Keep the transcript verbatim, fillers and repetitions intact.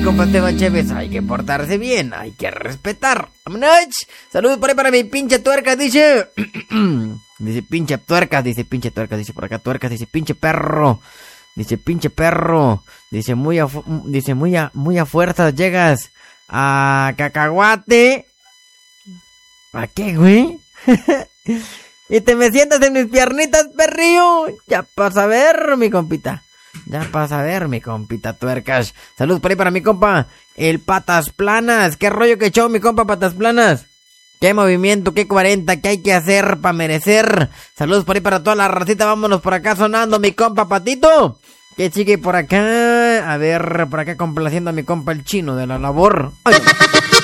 compa Esteban Chévez. Hay que portarse bien, hay que respetar. ¡Vámonos! Saludos por ahí para mi pinche tuerca, dice. Dice pinche tuercas, dice pinche tuercas, dice por acá tuercas, dice pinche perro. Dice pinche perro. Dice muy a, dice muy a, muy a fuerzas llegas a Cacahuate. ¿A qué, güey? Y te me sientas en mis piernitas, perrillo. Ya pasa a ver, mi compita. Ya pasa a ver, mi compita tuercas. Saludos por ahí para mi compa, el Patas Planas. ¿Qué rollo que echó mi compa Patas Planas? ¿Qué movimiento, qué cuarenta, qué hay que hacer para merecer? Saludos por ahí para toda la racita. Vámonos por acá sonando, mi compa Patito. ¿Qué sigue por acá? A ver, por acá complaciendo a mi compa el chino de la labor. ¡Ay!